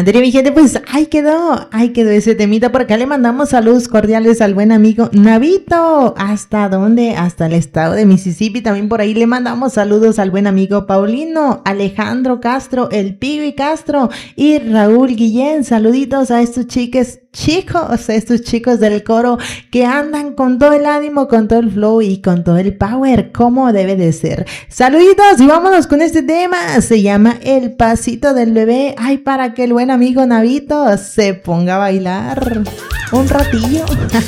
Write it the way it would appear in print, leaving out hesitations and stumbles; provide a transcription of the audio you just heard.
comentarios, mi gente. Pues ahí quedó ese temita. Por acá le mandamos saludos cordiales al buen amigo Navito. ¿Hasta dónde? Hasta el estado de Mississippi. También por ahí le mandamos saludos al buen amigo Paulino, Alejandro Castro, el Pibi Castro y Raúl Guillén. Saluditos a estos estos chicos del coro que andan con todo el ánimo, con todo el flow y con todo el power, como debe de ser. Saluditos y vámonos con este tema. Se llama El Pasito del Bebé. Ay, para que el buen amigo Navito se ponga a bailar un ratillo.